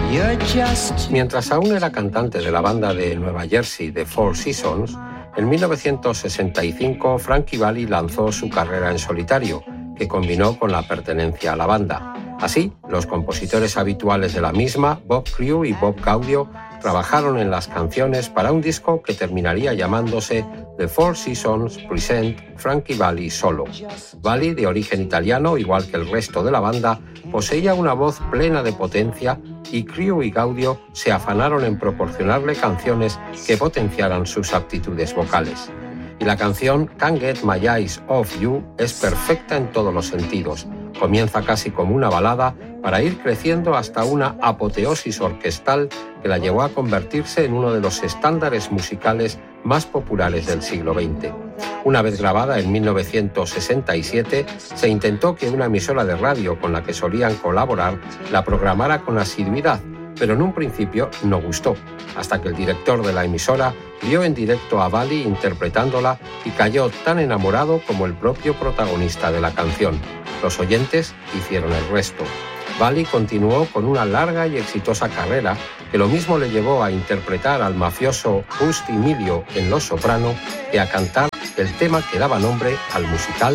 Mientras aún era cantante de la banda de Nueva Jersey The Four Seasons, en 1965 Frankie Valli lanzó su carrera en solitario, que combinó con la pertenencia a la banda. Así, los compositores habituales de la misma, Bob Crewe y Bob Gaudio, trabajaron en las canciones para un disco que terminaría llamándose The Four Seasons Present Frankie Valli Solo. Valli, de origen italiano, igual que el resto de la banda, poseía una voz plena de potencia y Crewe y Gaudio se afanaron en proporcionarle canciones que potenciaran sus aptitudes vocales. Y la canción Can't Get My Eyes Off You es perfecta en todos los sentidos. Comienza casi como una balada para ir creciendo hasta una apoteosis orquestal que la llevó a convertirse en uno de los estándares musicales más populares del siglo XX. Una vez grabada en 1967, se intentó que una emisora de radio con la que solían colaborar la programara con asiduidad, pero en un principio no gustó, hasta que el director de la emisora vio en directo a Valli interpretándola y cayó tan enamorado como el propio protagonista de la canción. Los oyentes hicieron el resto. Valli continuó con una larga y exitosa carrera que lo mismo le llevó a interpretar al mafioso Rusty Emilio en Los Soprano que a cantar el tema que daba nombre al musical